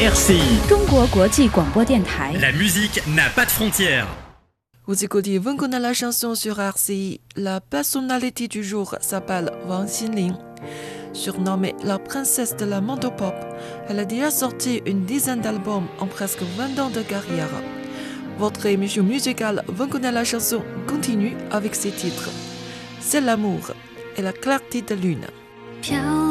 RCI, 中国国际广播电台。 la musique n'a pas de frontières. Vous écoutez Vous connaissez la chanson sur RCI. La personnalité du jour s'appelle Wang Xinling. Surnommée la princesse de la montopop, elle a déjà sorti une dizaine d'albums en presque 20 ans de carrière. Votre émission musicale Vous connaissez la chanson continue avec ses titres. C'est l'amour et la clarté de lune.